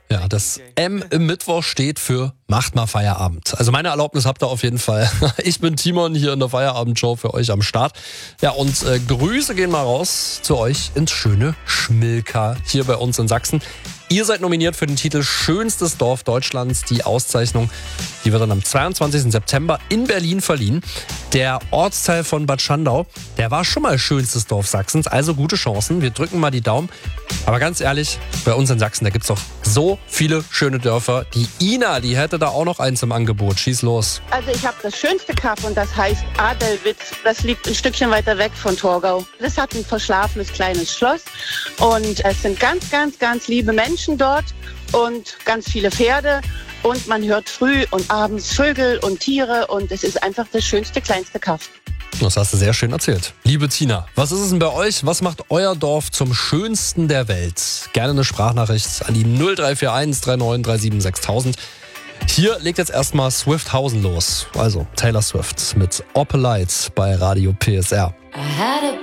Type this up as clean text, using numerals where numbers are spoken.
Ja, das M im Mittwoch steht für Macht mal Feierabend. Also meine Erlaubnis habt ihr auf jeden Fall. Ich bin Timon hier in der Feierabendshow für euch am Start. Ja, und Grüße gehen mal raus zu euch ins schöne Schmilka hier bei uns in Sachsen. Ihr seid nominiert für den Titel Schönstes Dorf Deutschlands. Die Auszeichnung, die wird dann am 22. September in Berlin verliehen. Der Ortsteil von Bad Schandau, der war schon mal schönstes Dorf Sachsens. Also gute Chancen. Wir drücken mal die Daumen. Aber ganz ehrlich, bei uns in Sachsen, da gibt's doch so viele schöne Dörfer. Die Ina, die hätte da auch noch eins im Angebot. Schieß los. Also ich habe das schönste Kaff und das heißt Adelwitz. Das liegt ein Stückchen weiter weg von Torgau. Das hat ein verschlafenes kleines Schloss und es sind ganz, ganz, ganz liebe Menschen dort und ganz viele Pferde. Und man hört früh und abends Vögel und Tiere und es ist einfach das schönste, kleinste Kaff. Das hast du sehr schön erzählt. Liebe Tina, was ist es denn bei euch? Was macht euer Dorf zum schönsten der Welt? Gerne eine Sprachnachricht an die 0341 3937 6000. Hier legt jetzt erstmal Swifthausen los. Also Taylor Swift mit Opalite bei Radio PSR.